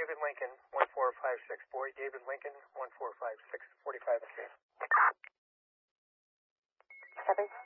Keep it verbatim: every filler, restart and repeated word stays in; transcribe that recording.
David Lincoln, one four five six. Boy, David Lincoln, one four five six, forty-five.